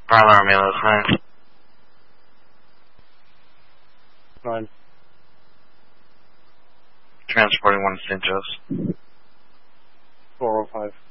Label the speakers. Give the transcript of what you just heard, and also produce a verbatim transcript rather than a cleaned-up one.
Speaker 1: Prime Army last night.
Speaker 2: Nine.
Speaker 1: Transporting one to Saint Joe's.
Speaker 2: four oh five.